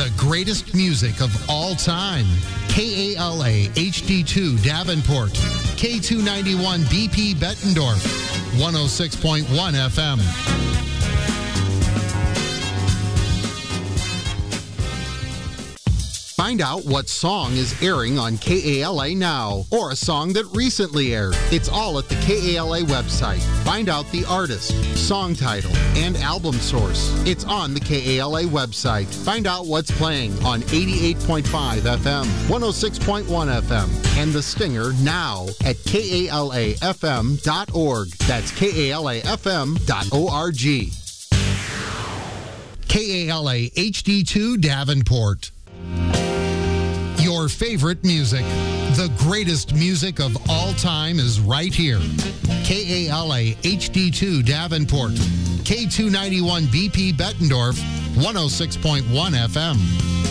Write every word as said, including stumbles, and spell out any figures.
The greatest music of all time. K A L A H D two Davenport. K two ninety-one B P Bettendorf. one oh six point one F M. Find out what song is airing on K A L A now, or a song that recently aired. It's all at the K A L A website. Find out the artist, song title, and album source. It's on the K A L A website. Find out what's playing on eighty-eight point five F M, one oh six point one F M, and The Stinger now at K A L A F M dot org. That's K A L A F M dot org. K A L A H D two Davenport. Your favorite music. The greatest music of all time is right here. K A L A H D two Davenport. K two ninety-one B P Bettendorf. one oh six point one F M.